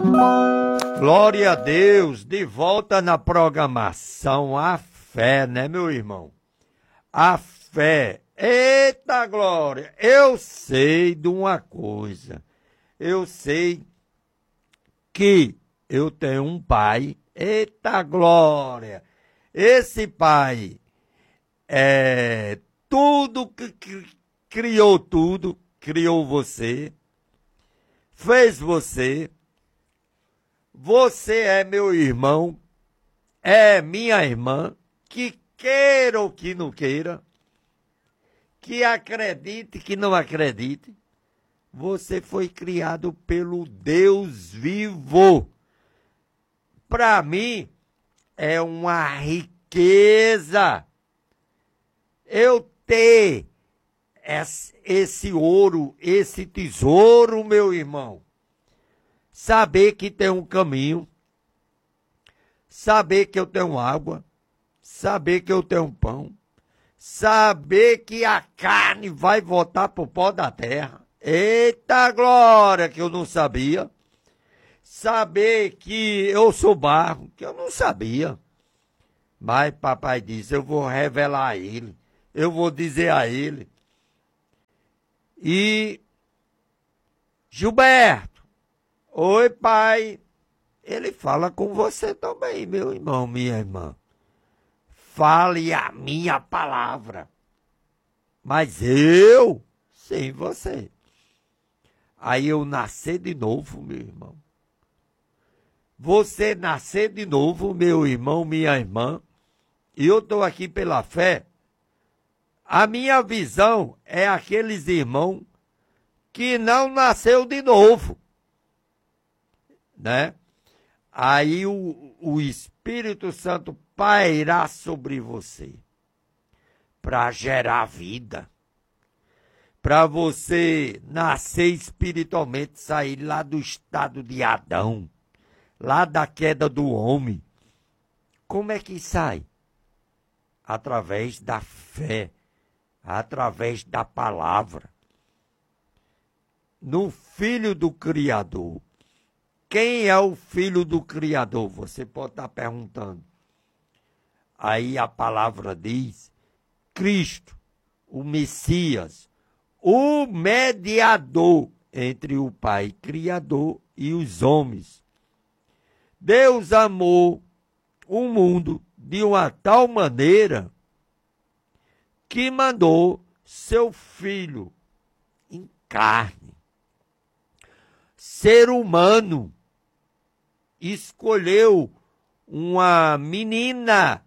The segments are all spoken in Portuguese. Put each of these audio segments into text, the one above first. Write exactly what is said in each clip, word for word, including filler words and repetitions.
Glória a Deus, de volta na programação A Fé, né, meu irmão? A fé. Eita glória, eu sei de uma coisa. Eu sei que eu tenho um pai. Eita glória. Esse pai é tudo que que criou tudo, criou você, fez você. Você é meu irmão, é minha irmã, que queira ou que não queira, que acredite, que não acredite, você foi criado pelo Deus vivo. Para mim, é uma riqueza eu ter esse ouro, esse tesouro, meu irmão. Saber que tem um caminho, saber que eu tenho água, saber que eu tenho pão, saber que a carne vai voltar pro pó da terra. Eita glória, que eu não sabia. Saber que eu sou barro, que eu não sabia. Mas papai disse, eu vou revelar a ele, eu vou dizer a ele. E Gilberto, oi pai, ele fala com você também, meu irmão, minha irmã. Fale a minha palavra, mas eu sem você. Aí eu nascer de novo, meu irmão. Você nascer de novo, meu irmão, minha irmã, e eu estou aqui pela fé. A minha visão é aqueles irmãos que não nasceu de novo, né? Aí o, o Espírito Santo pairá sobre você para gerar vida, para você nascer espiritualmente, sair lá do estado de Adão, lá da queda do homem. Como é que sai? Através da fé, através da palavra, no Filho do Criador. Quem é o Filho do Criador? Você pode estar perguntando. Aí a palavra diz, Cristo, o Messias, o mediador entre o Pai Criador e os homens. Deus amou o mundo de uma tal maneira que mandou seu Filho em carne, ser humano, escolheu uma menina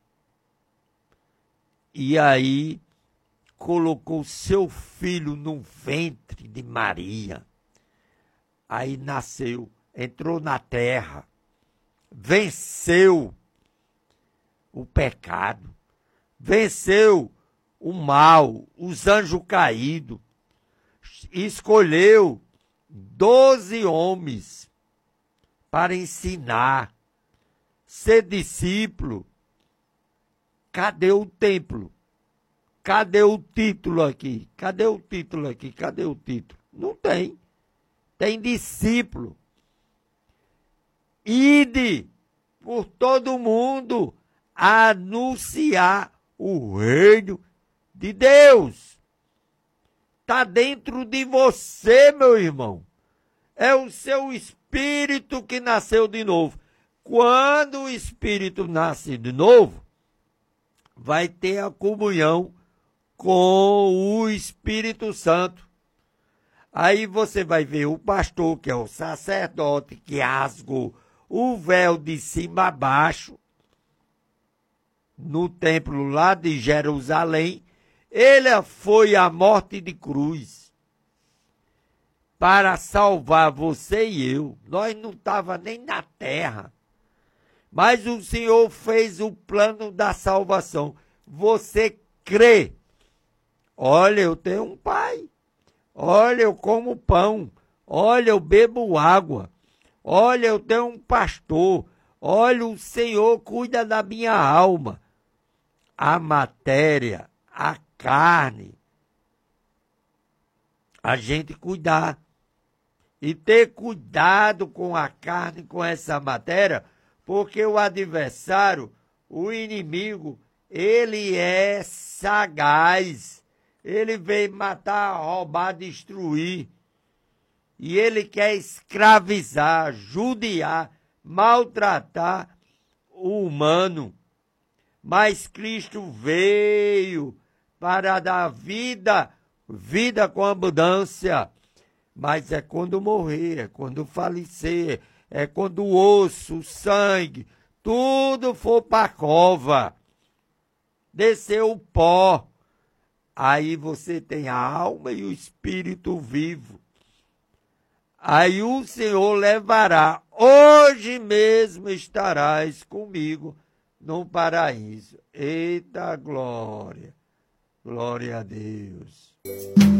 e aí colocou seu filho no ventre de Maria. Aí nasceu, entrou na terra, venceu o pecado, venceu o mal, os anjos caídos, escolheu doze homens para ensinar, ser discípulo. Cadê o templo? Cadê o título aqui? Cadê o título aqui? Cadê o título? Não tem. Tem discípulo. Ide por todo mundo a anunciar o reino de Deus. Está dentro de você, meu irmão. É o seu espírito que nasceu de novo. Quando o espírito nasce de novo, vai ter a comunhão com o Espírito Santo. Aí você vai ver o pastor, que é o sacerdote, que rasgou o véu de cima a baixo, no templo lá de Jerusalém. Ele foi à morte de cruz para salvar você e eu. Nós não estávamos nem na terra. Mas o Senhor fez o plano da salvação. Você crê. Olha, eu tenho um pai. Olha, eu como pão. Olha, eu bebo água. Olha, eu tenho um pastor. Olha, o Senhor cuida da minha alma. A matéria, a carne, a gente cuidar. e ter cuidado com a carne, com essa matéria, porque o adversário, o inimigo, ele é sagaz. Ele veio matar, roubar, destruir. E ele quer escravizar, judiar, maltratar o humano. Mas Cristo veio para dar vida, vida com abundância. Mas é quando morrer, é quando falecer, é quando o osso, o sangue, tudo for para a cova, descer o pó. Aí você tem a alma e o espírito vivo. Aí o Senhor levará, hoje mesmo estarás comigo no paraíso. Eita glória, glória a Deus.